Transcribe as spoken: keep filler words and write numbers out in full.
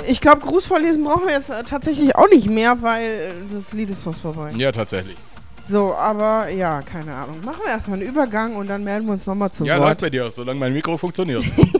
ich glaube, Gruß vorlesen brauchen wir jetzt äh, tatsächlich auch nicht mehr, weil äh, das Lied ist fast vorbei. Ja, tatsächlich. So, aber ja, keine Ahnung. Machen wir erstmal einen Übergang und dann melden wir uns nochmal zu Ja, Wort. läuft bei dir auch, solange mein Mikro funktioniert.